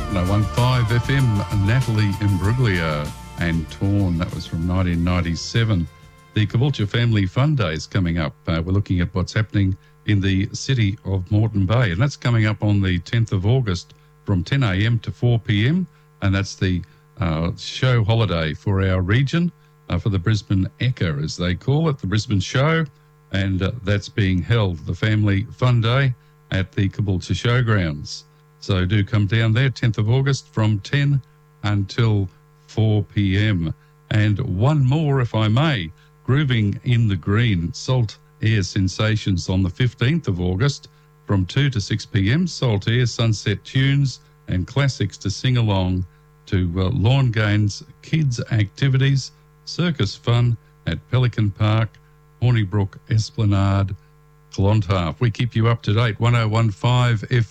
101.5 FM, Natalie Imbruglia and Torn. That was from 1997. The Caboolture Family Fun Day is coming up. We're looking at what's happening in the city of Moreton Bay, and that's coming up on the 10th of August from 10 a.m. to 4 p.m, and that's the show holiday for our region, for the Brisbane Ekka, as they call it, the Brisbane Show, and that's being held, the Family Fun Day, at the Caboolture Showgrounds. So do come down there, 10th of August from 10 until 4 p.m. And one more, if I may, Grooving in the Green, Salt Air Sensations on the 15th of August from 2 to 6 p.m. Salt Air, sunset tunes and classics to sing along to lawn games, kids activities, circus fun at Pelican Park, Hornybrook Esplanade, Clontarf. We keep you up to date, 101.5 FM.